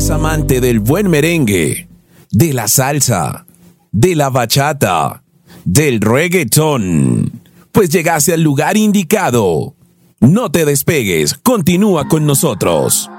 ¿Eres amante del buen merengue, de la salsa, de la bachata, del reggaetón? Pues llegaste al lugar indicado. No te despegues, continúa con nosotros.